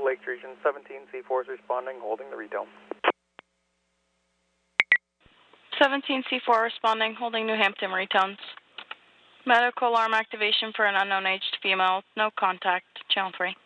Lakes Region, 17C4 is responding, holding the retail. 17C4 responding, holding New Hampton retones. Medical alarm activation for an unknown aged female, no contact, channel 3.